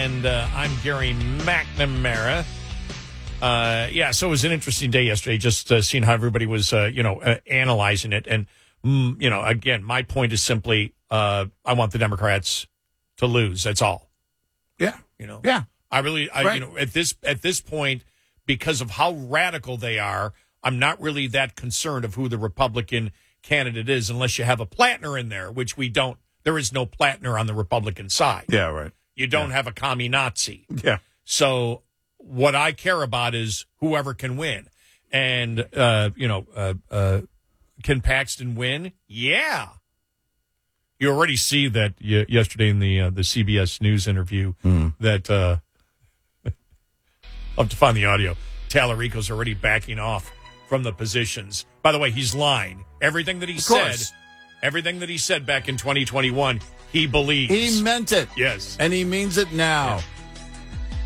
and I'm Gary McNamara. So it was an interesting day yesterday, just seeing how everybody was, analyzing it. And, again, my point is simply I want the Democrats to lose. That's all. Yeah. Yeah. At this point, because of how radical they are, I'm not really that concerned of who the Republican candidate is unless you have a Plattner in there, which we don't. There is no Plattner on the Republican side. Yeah, right. You don't have a commie Nazi. Yeah. So what I care about is whoever can win. And, can Paxton win? Yeah. You already see that yesterday in the CBS News interview that I'll have to find the audio. Tallarico's already backing off from the positions. By the way, he's lying. Everything that he said back in 2021, he believes. He meant it. Yes. And he means it now. Yeah.